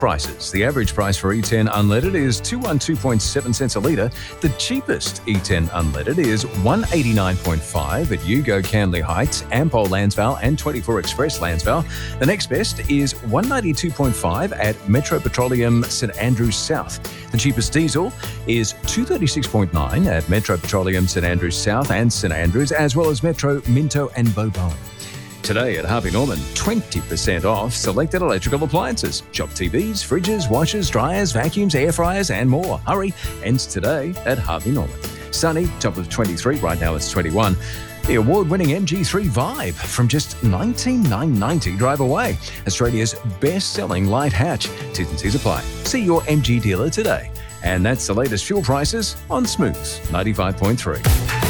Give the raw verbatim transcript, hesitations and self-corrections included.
Prices. The average price for E ten unleaded is two hundred twelve point seven cents a litre. The cheapest E ten unleaded is one hundred eighty-nine point five at Yugo Canley Heights, Ampol Lansvale and twenty-four Express Lansvale. The next best is one hundred ninety-two point five at Metro Petroleum St Andrews South. The cheapest diesel is two hundred thirty-six point nine at Metro Petroleum St Andrews South and St Andrews, as well as Metro Minto and Bobone. Today at Harvey Norman, twenty percent off selected electrical appliances. Shop T Vs, fridges, washers, dryers, vacuums, air fryers and more. Hurry, ends today at Harvey Norman. Sunny, top of twenty-three, right now it's twenty-one. The award-winning M G three Vibe from just nineteen thousand nine hundred ninety dollars drive away. Australia's best-selling light hatch. T's and C's apply. See your M G dealer today. And that's the latest fuel prices on Smooth ninety-five point three.